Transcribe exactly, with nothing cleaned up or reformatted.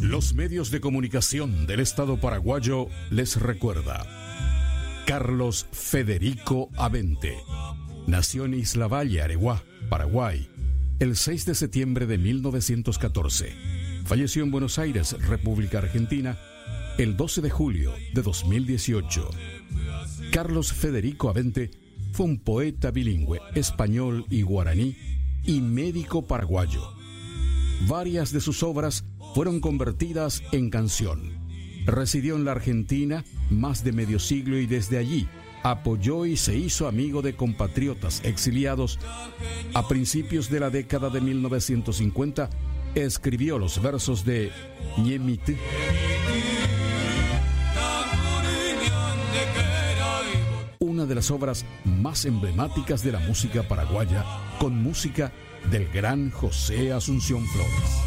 Los medios de comunicación del Estado paraguayo les recuerda. Carlos Federico Avente nació en Isla Valle, Areguá, Paraguay, el seis de septiembre de mil novecientos catorce. Falleció en Buenos Aires, República Argentina, el doce de julio de dos mil dieciocho. Carlos Federico Avente fue un poeta bilingüe, español y guaraní, y médico paraguayo. Varias de sus obras fueron convertidas en canción. Residió en la Argentina más de medio siglo y desde allí apoyó y se hizo amigo de compatriotas exiliados. A principios de la década de mil novecientos cincuenta, escribió los versos de Ñemity, una de las obras más emblemáticas de la música paraguaya, con música del gran José Asunción Flores.